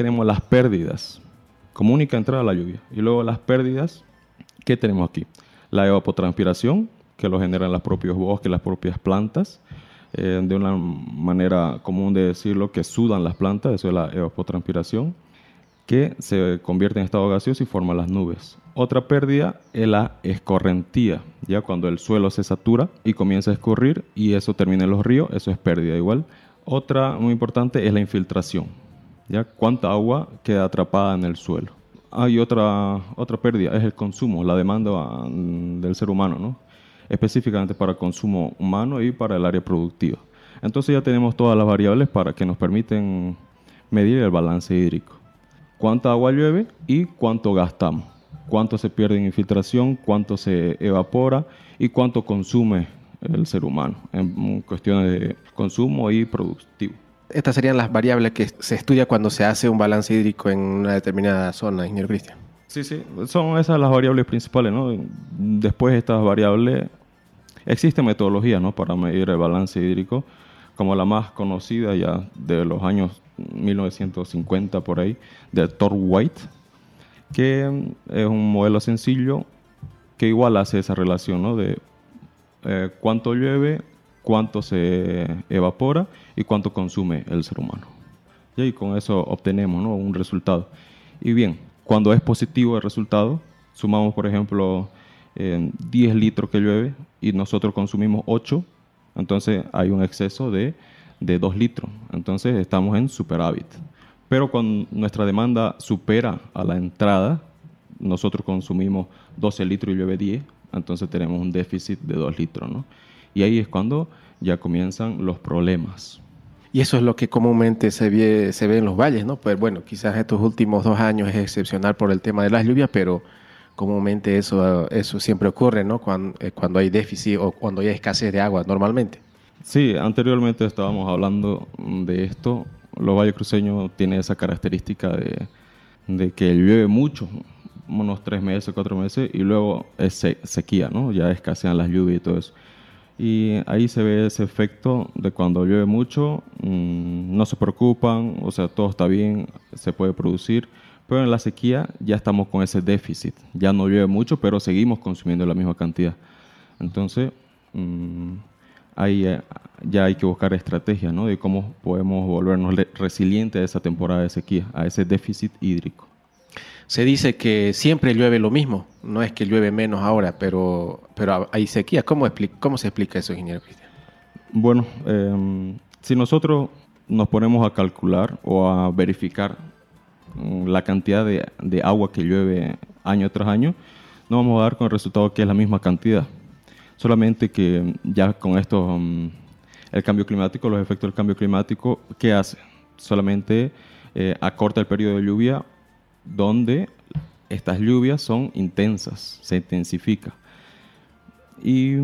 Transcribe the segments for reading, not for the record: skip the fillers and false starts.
tenemos las pérdidas, como única entrada la lluvia. Y luego las pérdidas, ¿qué tenemos aquí? La evapotranspiración, que lo generan los propios bosques, las propias plantas. De una manera común de decirlo, que sudan las plantas, eso es la evapotranspiración, que se convierte en estado gaseoso y forma las nubes. Otra pérdida es la escorrentía, ya cuando el suelo se satura y comienza a escurrir y eso termina en los ríos, eso es pérdida igual. Otra muy importante es la infiltración, ya cuánta agua queda atrapada en el suelo. Hay otra pérdida, es el consumo, la demanda del ser humano, ¿no? Específicamente para consumo humano y para el área productiva. Entonces ya tenemos todas las variables para que nos permiten medir el balance hídrico. Cuánta agua llueve y cuánto gastamos. Cuánto se pierde en infiltración, cuánto se evapora y cuánto consume el ser humano en cuestiones de consumo y productivo. Estas serían las variables que se estudia cuando se hace un balance hídrico en una determinada zona, ingeniero Cristian. Sí, son esas las variables principales, ¿no? Después de estas variables, existe metodología, ¿no?, para medir el balance hídrico, como la más conocida ya de los años 1950 por ahí, de Thor White, que es un modelo sencillo que igual hace esa relación, ¿no?, de cuánto llueve, cuánto se evapora y cuánto consume el ser humano. Y con eso obtenemos, ¿no?, un resultado. Y bien, cuando es positivo el resultado, sumamos, por ejemplo, 10 litros que llueve y nosotros consumimos 8, entonces hay un exceso de 2 litros. Entonces estamos en superávit. Pero cuando nuestra demanda supera a la entrada, nosotros consumimos 12 litros y llueve 10, entonces tenemos un déficit de 2 litros, ¿no? Y ahí es cuando ya comienzan los problemas. Y eso es lo que comúnmente se ve en los valles, ¿no? Pues bueno, quizás estos últimos 2 años es excepcional por el tema de las lluvias, pero comúnmente eso siempre ocurre, ¿no? Cuando hay déficit o cuando hay escasez de agua normalmente. Sí, anteriormente estábamos hablando de esto. Los valles cruceños tienen esa característica de que llueve mucho, unos 3 meses, 4 meses, y luego es sequía, ¿no? Ya escasean las lluvias y todo eso. Y ahí se ve ese efecto de cuando llueve mucho, no se preocupan, o sea, todo está bien, se puede producir, pero en la sequía ya estamos con ese déficit. Ya no llueve mucho, pero seguimos consumiendo la misma cantidad. Entonces, ahí ya hay que buscar estrategias, ¿no?, de cómo podemos volvernos resilientes a esa temporada de sequía, a ese déficit hídrico. Se dice que siempre llueve lo mismo, no es que llueve menos ahora, pero hay sequía. ¿Cómo se explica eso, ingeniero Cristian? Bueno, si nosotros nos ponemos a calcular o a verificar la cantidad de agua que llueve año tras año, nos vamos a dar con el resultado que es la misma cantidad. Solamente que ya con esto, el cambio climático, los efectos del cambio climático, ¿qué hace? Solamente acorta el periodo de lluvia, donde estas lluvias son intensas, se intensifica. Y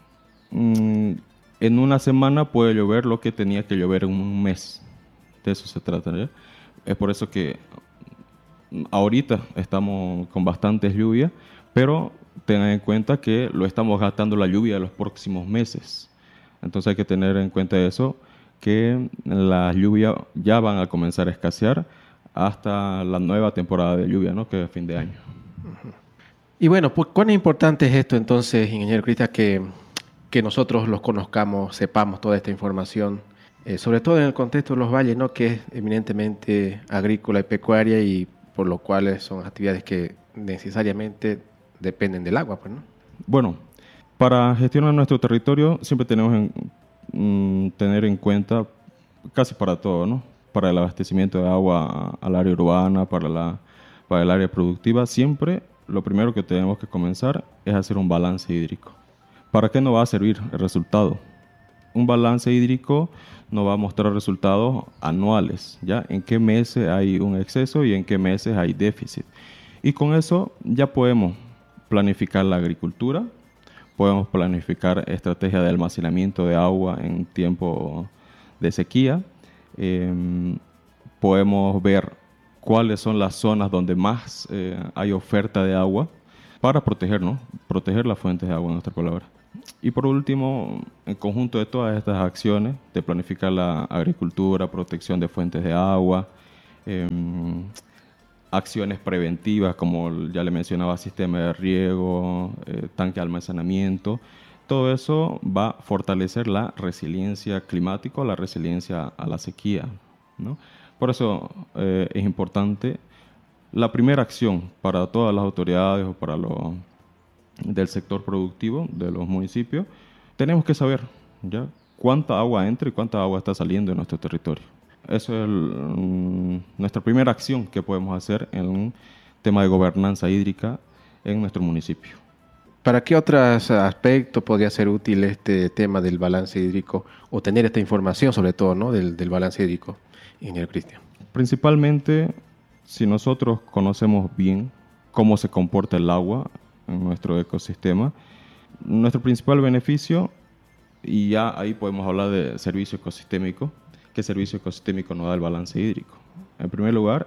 en una semana puede llover lo que tenía que llover en un mes. De eso se trata, ¿ya? Es por eso que ahorita estamos con bastantes lluvias, pero tengan en cuenta que lo estamos gastando la lluvia de los próximos meses. Entonces hay que tener en cuenta eso, que las lluvias ya van a comenzar a escasear hasta la nueva temporada de lluvia, ¿no?, que es fin de año. Y bueno, pues, ¿cuán importante es esto entonces, ingeniero Cristian, que nosotros los conozcamos, sepamos toda esta información, sobre todo en el contexto de los valles, ¿no?, que es eminentemente agrícola y pecuaria y por lo cual son actividades que necesariamente dependen del agua, pues, ¿no? Bueno, para gestionar nuestro territorio siempre tenemos que tener en cuenta casi para todo, ¿no? Para el abastecimiento de agua al área urbana, para el área productiva, siempre lo primero que tenemos que comenzar es hacer un balance hídrico. ¿Para qué nos va a servir el resultado? Un balance hídrico nos va a mostrar resultados anuales, ¿ya? En qué meses hay un exceso y en qué meses hay déficit. Y con eso ya podemos planificar la agricultura, podemos planificar estrategias de almacenamiento de agua en tiempo de sequía, podemos ver cuáles son las zonas donde más hay oferta de agua para proteger, ¿no?, proteger las fuentes de agua, en nuestra palabra. Y por último, en conjunto de todas estas acciones de planificar la agricultura, protección de fuentes de agua, acciones preventivas, como ya le mencionaba, sistema de riego, tanque de almacenamiento. Todo eso va a fortalecer la resiliencia climática, la resiliencia a la sequía, ¿no? Por eso es importante la primera acción para todas las autoridades o para los del sector productivo de los municipios. Tenemos que saber ya cuánta agua entra y cuánta agua está saliendo de nuestro territorio. Eso es nuestra primera acción que podemos hacer en un tema de gobernanza hídrica en nuestro municipio. ¿Para qué otros aspectos podría ser útil este tema del balance hídrico o tener esta información, sobre todo, ¿no? del balance hídrico, ingeniero Cristian? Principalmente, si nosotros conocemos bien cómo se comporta el agua en nuestro ecosistema, nuestro principal beneficio, y ya ahí podemos hablar de servicio ecosistémico. ¿Qué servicio ecosistémico nos da el balance hídrico? En primer lugar,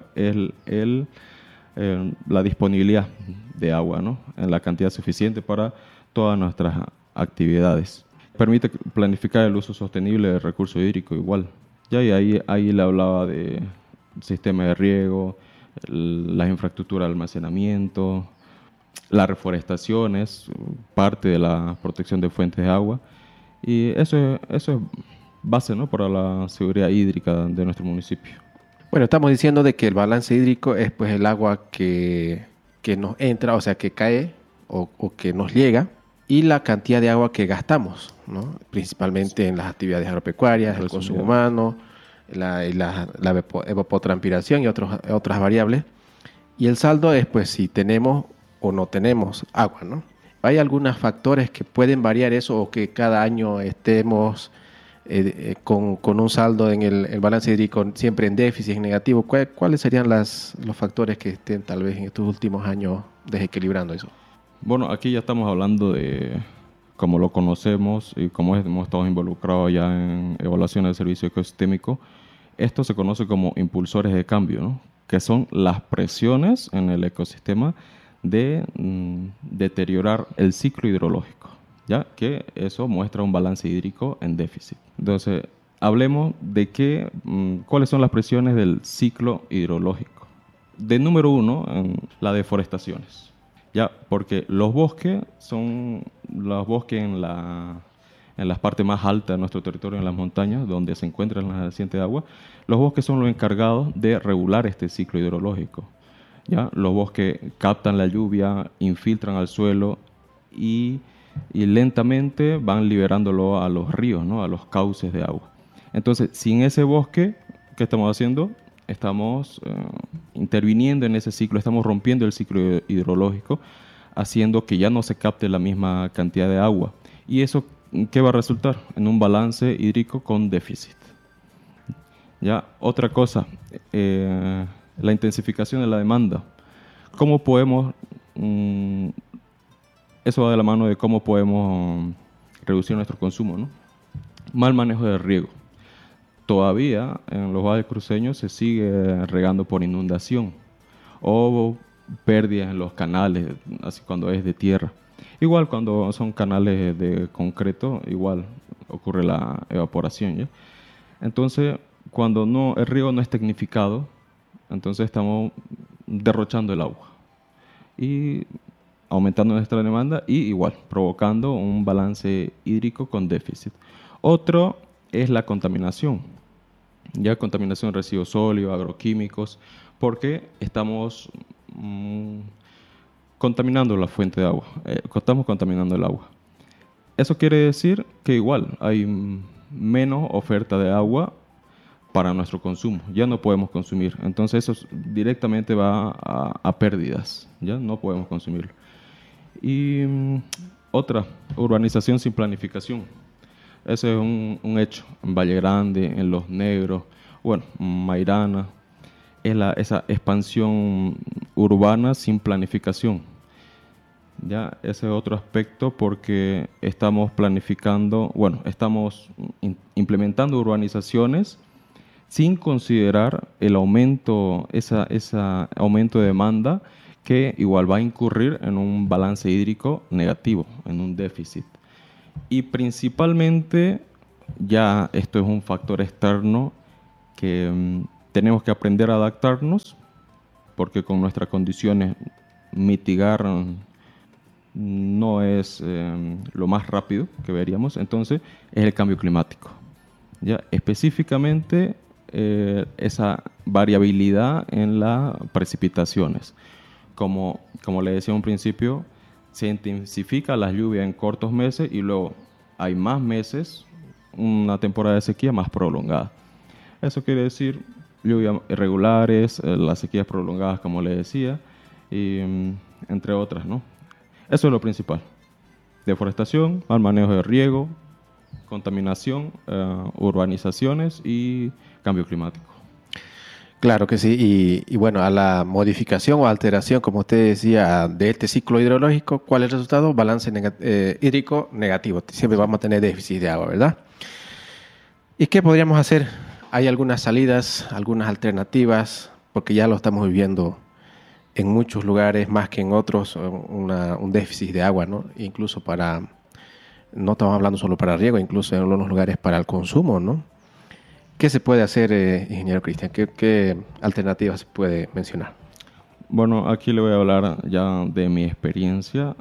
la disponibilidad de agua, ¿no? En la cantidad suficiente para todas nuestras actividades. Permite planificar el uso sostenible del recurso hídrico igual. Ya y ahí le hablaba de sistema de riego, las infraestructuras de almacenamiento, la reforestación es parte de la protección de fuentes de agua. Y eso es base, ¿no? Para la seguridad hídrica de nuestro municipio. Bueno, estamos diciendo de que el balance hídrico es pues el agua que nos entra, o sea, que cae o que nos llega, y la cantidad de agua que gastamos, ¿no? Principalmente en las actividades agropecuarias, el consumo humano, la evapotranspiración y otras variables. Y el saldo es pues si tenemos o no tenemos agua, ¿no? ¿Hay algunos factores que pueden variar eso o que cada año estemos con un saldo en el balance hídrico siempre en déficit, en negativo? ¿Cuáles serían los factores que estén tal vez en estos últimos años desequilibrando eso? Bueno, aquí ya estamos hablando de cómo lo conocemos y cómo hemos estado involucrados ya en evaluación del servicio ecosistémico. Esto se conoce como impulsores de cambio, ¿no? Que son las presiones en el ecosistema de deteriorar el ciclo hidrológico, ya que eso muestra un balance hídrico en déficit. Entonces, hablemos de cuáles son las presiones del ciclo hidrológico. De número uno, las deforestaciones, ya, porque los bosques en las partes más altas de nuestro territorio, en las montañas, donde se encuentran las nacientes de agua, los bosques son los encargados de regular este ciclo hidrológico. ¿Ya? Los bosques captan la lluvia, infiltran al suelo y lentamente van liberándolo a los ríos, ¿no? A los cauces de agua. Entonces, sin ese bosque, ¿qué estamos haciendo? Estamos interviniendo en ese ciclo, estamos rompiendo el ciclo hidrológico, haciendo que ya no se capte la misma cantidad de agua. ¿Y eso qué va a resultar? En un balance hídrico con déficit. ¿Ya? Otra cosa, la intensificación de la demanda. ¿Cómo podemos, eso va de la mano de cómo podemos reducir nuestro consumo, ¿no? Mal manejo del riego. Todavía en los valles cruceños se sigue regando por inundación o pérdidas en los canales, así cuando es de tierra. Igual cuando son canales de concreto, igual ocurre la evaporación, ¿ya? Entonces, cuando el riego no es tecnificado, entonces estamos derrochando el agua y aumentando nuestra demanda y igual provocando un balance hídrico con déficit. Otro es la contaminación, ya contaminación de residuos sólidos, agroquímicos, porque estamos contaminando la fuente de agua, estamos contaminando el agua. Eso quiere decir que igual hay menos oferta de agua para nuestro consumo, ya no podemos consumir. Entonces eso directamente va a pérdidas, ya no podemos consumirlo. Y otra, urbanización sin planificación. Ese es un hecho. En Valle Grande, en Los Negros, bueno, Mairana, es esa expansión urbana sin planificación. Ya, ese es otro aspecto porque estamos planificando, bueno, estamos implementando urbanizaciones sin considerar el aumento, ese aumento de demanda que igual va a incurrir en un balance hídrico negativo, en un déficit. Y principalmente, ya esto es un factor externo que tenemos que aprender a adaptarnos, porque con nuestras condiciones mitigar no es lo más rápido que veríamos. Entonces es el cambio climático. ¿Ya? Específicamente esa variabilidad en las precipitaciones. Como le decía en un principio, se intensifica la lluvia en cortos meses y luego hay más meses, una temporada de sequía más prolongada. Eso quiere decir lluvias irregulares, las sequías prolongadas, como le decía, y entre otras, ¿no? Eso es lo principal. Deforestación, mal manejo de riego, contaminación, urbanizaciones y cambio climático. Claro que sí, y bueno, a la modificación o alteración, como usted decía, de este ciclo hidrológico, ¿cuál es el resultado? Balance hídrico negativo. Siempre vamos a tener déficit de agua, ¿verdad? ¿Y qué podríamos hacer? ¿Hay algunas salidas, algunas alternativas? Porque ya lo estamos viviendo en muchos lugares, más que en otros, un déficit de agua, ¿no? Incluso no estamos hablando solo para riego, incluso en algunos lugares para el consumo, ¿no? ¿Qué se puede hacer, ingeniero Cristian? ¿Qué alternativas se puede mencionar? Bueno, aquí le voy a hablar ya de mi experiencia,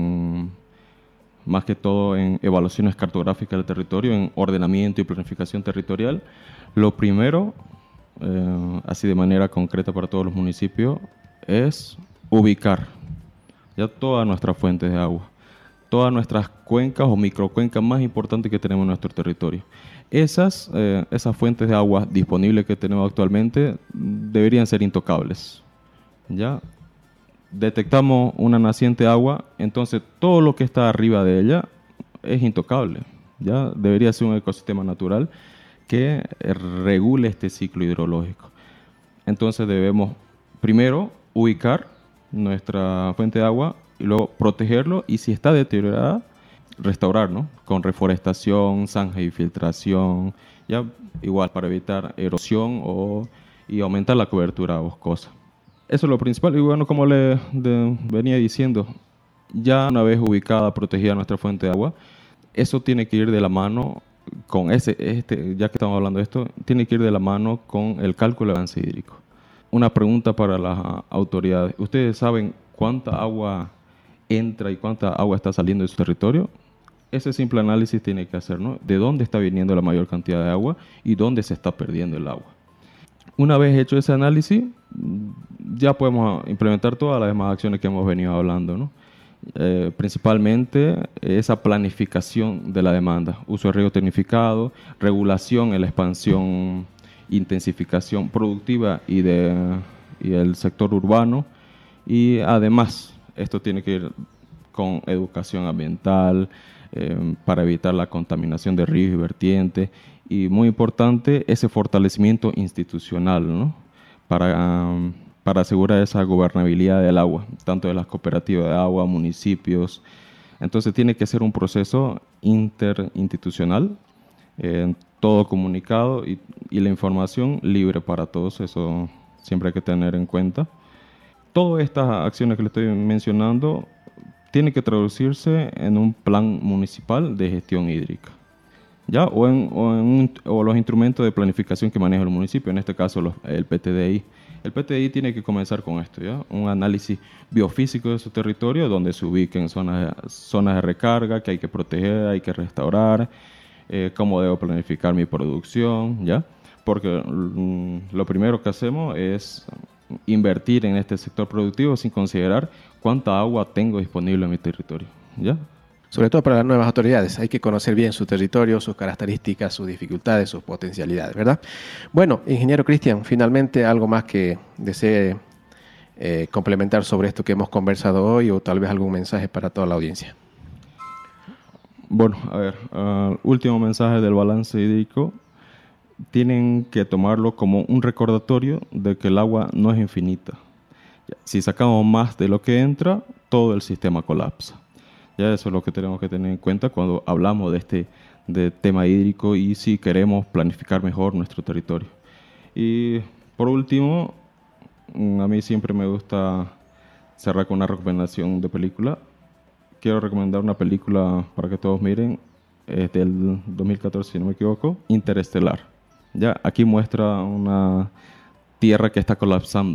más que todo en evaluaciones cartográficas del territorio, en ordenamiento y planificación territorial. Lo primero, así de manera concreta para todos los municipios, es ubicar ya todas nuestras fuentes de agua, todas nuestras cuencas o microcuencas más importantes que tenemos en nuestro territorio. Esas fuentes de agua disponibles que tenemos actualmente deberían ser intocables. ¿Ya? Detectamos una naciente de agua, entonces todo lo que está arriba de ella es intocable. ¿Ya? Debería ser un ecosistema natural que regule este ciclo hidrológico. Entonces debemos primero ubicar nuestra fuente de agua y luego protegerlo, y si está deteriorada, restaurar, ¿no? Con reforestación, zanja y filtración, ya igual para evitar erosión y aumentar la cobertura boscosa. Eso es lo principal. Y bueno, como venía diciendo, ya una vez ubicada, protegida nuestra fuente de agua, eso tiene que ir de la mano con ya que estamos hablando de esto, tiene que ir de la mano con el cálculo del balance hídrico. Una pregunta para las autoridades. ¿Ustedes saben cuánta agua entra y cuánta agua está saliendo de su territorio? Ese simple análisis tiene que hacer, ¿no? De dónde está viniendo la mayor cantidad de agua y dónde se está perdiendo el agua. Una vez hecho ese análisis, ya podemos implementar todas las demás acciones que hemos venido hablando, ¿no? Principalmente esa planificación de la demanda, uso de riego tecnificado, regulación en la expansión, intensificación productiva y el sector urbano, y además esto tiene que ir con educación ambiental, para evitar la contaminación de ríos y vertientes, y muy importante ese fortalecimiento institucional, ¿no? Para asegurar esa gobernabilidad del agua, tanto de las cooperativas de agua, municipios. Entonces tiene que ser un proceso interinstitucional, todo comunicado y la información libre para todos. Eso siempre hay que tener en cuenta. Todas estas acciones que le estoy mencionando tienen que traducirse en un plan municipal de gestión hídrica, ¿ya? O los instrumentos de planificación que maneja el municipio, en este caso el PTDI. El PTDI tiene que comenzar con esto, ¿ya? Un análisis biofísico de su territorio, donde se ubiquen zonas de recarga que hay que proteger, hay que restaurar, cómo debo planificar mi producción, ¿ya? Porque lo primero que hacemos es invertir en este sector productivo sin considerar cuánta agua tengo disponible en mi territorio, ¿ya? Sobre todo para las nuevas autoridades, hay que conocer bien su territorio, sus características, sus dificultades, sus potencialidades, ¿verdad? Bueno, ingeniero Cristian, finalmente algo más que desee complementar sobre esto que hemos conversado hoy, o tal vez algún mensaje para toda la audiencia. Bueno, a ver, último mensaje del balance hídrico. Tienen que tomarlo como un recordatorio de que el agua no es infinita. Si sacamos más de lo que entra, todo el sistema colapsa. Ya eso es lo que tenemos que tener en cuenta cuando hablamos de tema hídrico y si queremos planificar mejor nuestro territorio. Y por último, a mí siempre me gusta cerrar con una recomendación de película. Quiero recomendar una película para que todos miren, es del 2014, si no me equivoco, Interestelar. Ya, aquí muestra una tierra que está